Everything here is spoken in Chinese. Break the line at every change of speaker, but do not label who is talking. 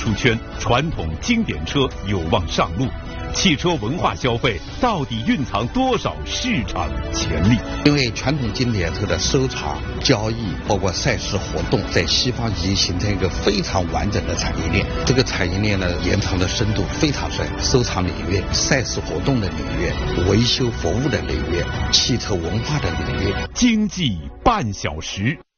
术圈，传统经典车有望上路。汽车文化消费到底蕴藏多少市场潜力？
因为传统经典车的收藏、交易，包括赛事活动，在西方已经形成一个非常完整的产业链。这个产业链呢，延长的深度非常深，收藏领域、赛事活动的领域、维修服务的领域、汽车文化的领域。
经济半小时。